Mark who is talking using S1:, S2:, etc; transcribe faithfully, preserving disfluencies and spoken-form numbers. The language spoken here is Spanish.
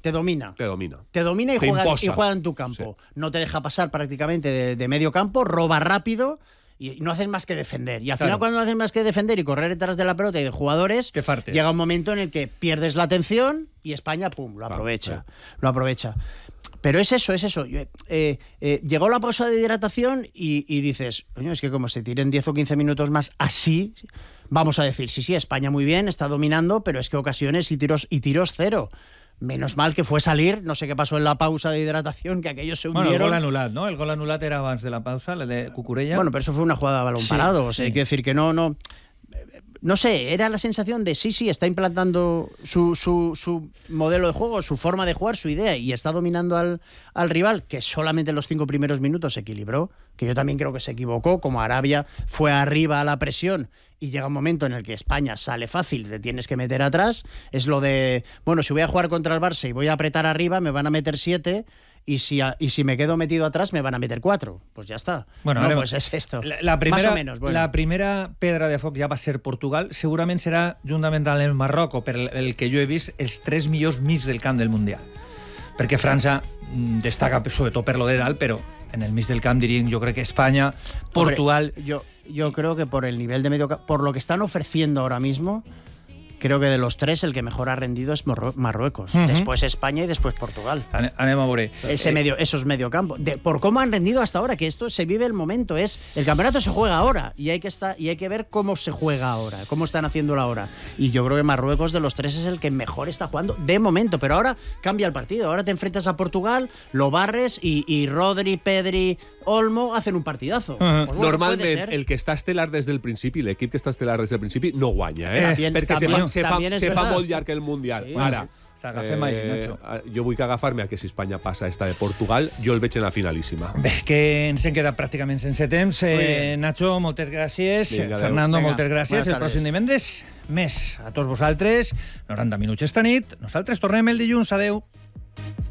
S1: te domina.
S2: Te domina.
S1: Te domina y
S2: te
S1: juega,
S2: imposa.
S1: y juega en tu campo. Sí. No te deja pasar prácticamente de, de medio campo, roba rápido y no haces más que defender. Y al
S3: Claro.
S1: final, cuando no haces más que defender y correr detrás de la pelota y de jugadores,
S3: Te fartes.
S1: llega un momento en el que pierdes la atención y España, pum, lo aprovecha.
S2: Ah, sí.
S1: Lo aprovecha. Pero es eso, es eso. Eh, eh, llegó la pausa de hidratación y, y dices, coño, es que como se tiren diez o quince minutos más así, vamos a decir, sí, sí, España muy bien, está dominando, pero es que ocasiones y tiros, y tiros cero. Menos mal que fue salir, no sé qué pasó en la pausa de hidratación, que aquellos se hundieron.
S3: Bueno, el gol anulat, ¿no? El gol anulat era antes de la pausa, el de Cucurella.
S1: Bueno, pero eso fue una jugada de balón
S3: Sí,
S1: parado. O sea,
S3: sí.
S1: hay que decir que no, no. No sé, era la sensación de sí, sí, está implantando su, su, su modelo de juego, su forma de jugar, su idea, y está dominando al, al rival, que solamente en los cinco primeros minutos se equilibró, que yo también creo que se equivocó, como Arabia fue arriba a la presión y llega un momento en el que España sale fácil, te tienes que meter atrás, es lo de, bueno, si voy a jugar contra el Barça y voy a apretar arriba, me van a meter siete, y si, a, y si me quedo metido atrás me van a meter cuatro. Pues ya está.
S3: Bueno,
S1: no,
S3: ara,
S1: pues es esto.
S3: La, la primera,
S1: Más o menos, bueno.
S3: La primera pedra de foc ja va ser Portugal. Segurament serà, juntament amb el Marroc, o per el que jo he vist, els tres millors mig del camp del Mundial. Perquè França destaca sobretot per lo de dalt, però en el mig del camp diríem, jo crec que Espanya, Portugal...
S1: Hombre, yo, yo creo que por el nivel de medio campo, por lo que están ofreciendo ahora mismo, creo que de los tres el que mejor ha rendido es Marruecos. Uh-huh. Después España y después Portugal.
S3: Anem a veure.
S1: Ese
S3: eh,
S1: medio, esos mediocampo. De, por cómo han rendido hasta ahora, que esto se vive el momento. Es el campeonato se juega ahora y hay que estar, y hay que ver cómo se juega ahora, cómo están haciéndolo ahora. Y yo creo que Marruecos de los tres es el que mejor está jugando de momento. Pero ahora cambia el partido. Ahora te enfrentas a Portugal, lo barres y, y Rodri, Pedri, Olmo hacen un partidazo.
S3: Uh-huh.
S1: Pues bueno,
S2: Normalment, el que està estel·lar des del principi, l'equip que està estel·lar des del principi, no guanya, eh?
S1: También,
S2: Perquè
S1: también,
S2: se fa, se fa, se fa molt llarg el Mundial.
S1: Sí.
S2: Ara,
S3: S'agafem ahí, Nacho.
S2: jo vull que agafar-me a que si Espanya passa esta de Portugal, jo el veig en la finalíssima.
S3: Bé, que ens hem quedat pràcticament sense temps. Eh, Nacho, moltes gràcies.
S2: Vinga,
S3: Fernando,
S1: Vinga,
S3: moltes gràcies.
S1: buenas
S3: El pròxim
S1: tardes.
S3: divendres, més a tots vosaltres. noranta minuts esta nit. Nosaltres tornem el dilluns. Adeu.